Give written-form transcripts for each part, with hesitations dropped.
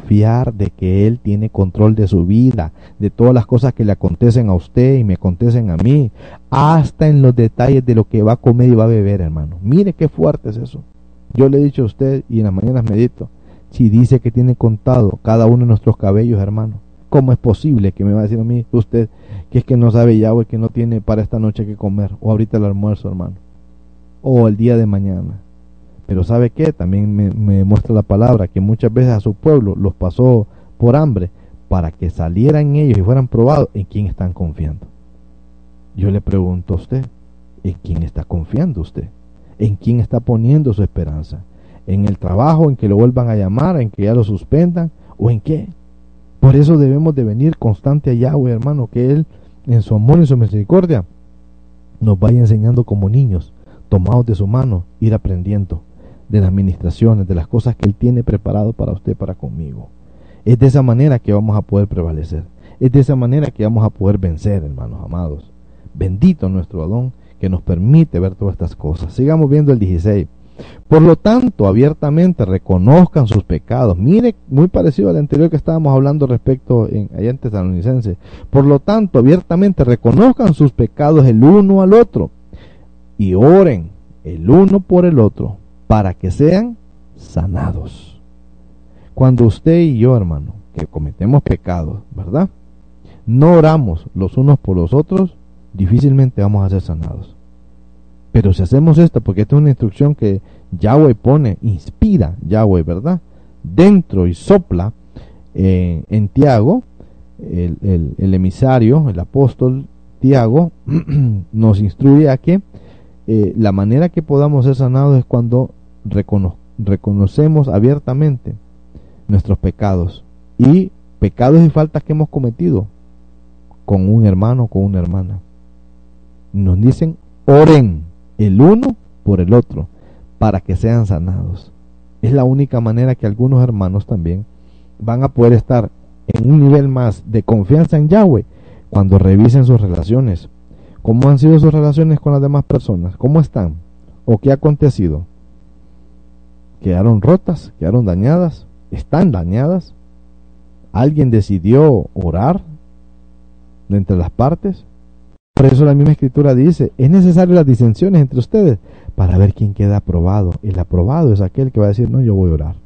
confiar de que Él tiene control de su vida, de todas las cosas que le acontecen a usted y me acontecen a mí, hasta en los detalles de lo que va a comer y va a beber, hermano. Mire qué fuerte es eso. Yo le he dicho a usted y en las mañanas medito, si dice que tiene contado cada uno de nuestros cabellos, hermano, ¿cómo es posible que me va a decir a mí usted que es que no sabe Yahweh, que no tiene para esta noche que comer, o ahorita el almuerzo, hermano, o el día de mañana? Pero ¿sabe qué? También me muestra la palabra que muchas veces a su pueblo los pasó por hambre para que salieran ellos y fueran probados. ¿En quién están confiando? Yo le pregunto a usted, ¿en quién está confiando usted? ¿En quién está poniendo su esperanza? ¿En el trabajo, en que lo vuelvan a llamar, en que ya lo suspendan, o en qué? Por eso debemos de venir constante a Yahweh, hermano, que Él en su amor y su misericordia nos vaya enseñando como niños, tomados de su mano, ir aprendiendo de las ministraciones, de las cosas que Él tiene preparado para usted, para conmigo. Es de esa manera que vamos a poder prevalecer. Es de esa manera que vamos a poder vencer, hermanos amados. Bendito nuestro Adón, que nos permite ver todas estas cosas. Sigamos viendo el 16. Por lo tanto, abiertamente reconozcan sus pecados. Mire, muy parecido al anterior que estábamos hablando respecto allá en Tesalonicenses. Por lo tanto, abiertamente reconozcan sus pecados el uno al otro y oren el uno por el otro para que sean sanados. Cuando usted y yo, hermano, que cometemos pecados, ¿verdad?, no oramos los unos por los otros, difícilmente vamos a ser sanados. Pero si hacemos esto, porque esta es una instrucción que Yahweh pone, inspira Yahweh, ¿verdad?, dentro y sopla en Tiago, el emisario, el apóstol Tiago, nos instruye a que la manera que podamos ser sanados es cuando reconocemos abiertamente nuestros pecados y faltas que hemos cometido con un hermano o con una hermana. Nos dicen, oren el uno por el otro para que sean sanados. Es la única manera que algunos hermanos también van a poder estar en un nivel más de confianza en Yahweh cuando revisen sus relaciones. ¿Cómo han sido sus relaciones con las demás personas? ¿Cómo están? ¿O qué ha acontecido? ¿Quedaron rotas? ¿Quedaron dañadas? ¿Están dañadas? ¿Alguien decidió orar de entre las partes? Por eso la misma escritura dice, es necesario las disensiones entre ustedes para ver quién queda aprobado. El aprobado es aquel que va a decir, no, yo voy a orar.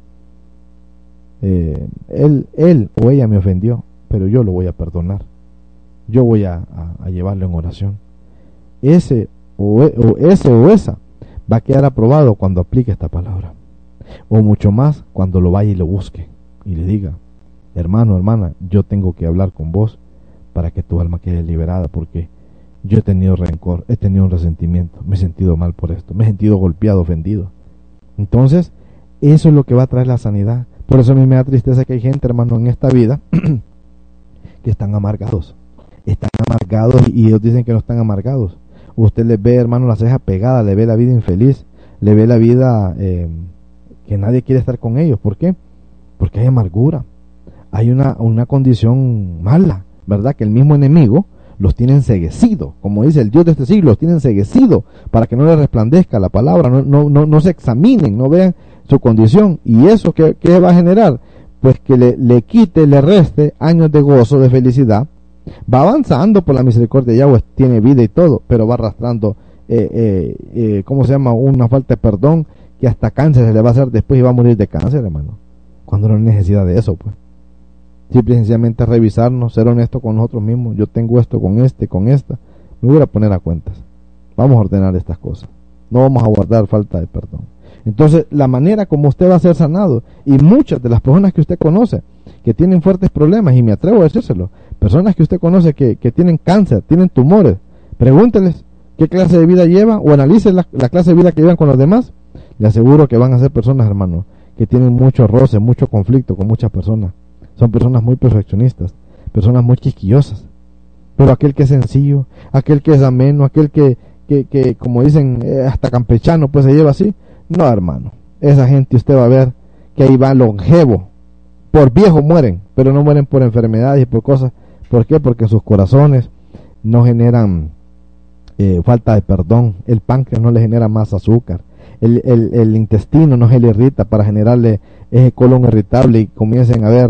Él o ella me ofendió, pero yo lo voy a perdonar. Yo voy a llevarlo en oración. Ese o esa va a quedar aprobado cuando aplique esta palabra. O mucho más cuando lo vaya y lo busque y le diga, hermano, hermana, yo tengo que hablar con vos para que tu alma quede liberada, porque yo he tenido rencor, he tenido un resentimiento, me he sentido mal por esto, me he sentido golpeado, ofendido. Entonces, eso es lo que va a traer la sanidad. Por eso a mí me da tristeza que hay gente, hermano, en esta vida que están amargados y ellos dicen que no están amargados. Usted les ve, hermano, la ceja pegada, le ve la vida infeliz, le ve la vida que nadie quiere estar con ellos. ¿Por qué? Porque hay amargura, hay una condición mala, ¿verdad? Que el mismo enemigo los tiene enceguecidos, como dice el Dios de este siglo, los tiene enceguecidos para que no les resplandezca la palabra, no se examinen, no vean su condición. ¿Y eso qué va a generar? Pues que le quite, le reste años de gozo, de felicidad. Va avanzando por la misericordia de Yahweh, tiene vida y todo, pero va arrastrando una falta de perdón, que hasta cáncer se le va a hacer después y va a morir de cáncer, hermano, cuando no hay necesidad de eso. Pues simple y sencillamente revisarnos, ser honesto con nosotros mismos. Yo tengo esto con esta, me voy a poner a cuentas, vamos a ordenar estas cosas, no vamos a guardar falta de perdón. Entonces, la manera como usted va a ser sanado, y muchas de las personas que usted conoce que tienen fuertes problemas, y me atrevo a decírselo, personas que usted conoce que tienen cáncer, tienen tumores, pregúnteles qué clase de vida llevan, o analicen la clase de vida que llevan con los demás. Le aseguro que van a ser personas, hermano, que tienen mucho roce, mucho conflicto con muchas personas. Son personas muy perfeccionistas, personas muy quisquillosas. Pero aquel que es sencillo, aquel que es ameno, aquel que como dicen, hasta campechano, pues se lleva así. No, hermano, esa gente usted va a ver que ahí va longevo. Por viejo mueren, pero no mueren por enfermedades y por cosas. ¿Por qué? Porque sus corazones no generan falta de perdón. El páncreas no le genera más azúcar. El intestino no se le irrita para generarle ese colon irritable y comiencen a ver